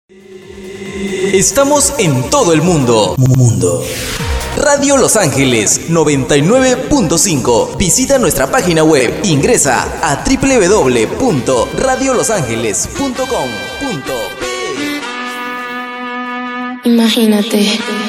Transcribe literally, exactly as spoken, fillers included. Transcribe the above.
Estamos en todo el mundo. Mundo. Radio Los Ángeles noventa y nueve punto cinco. Visita nuestra página web. Ingresa a doble u doble u doble u punto radio los ángeles punto com punto pe. Imagínate.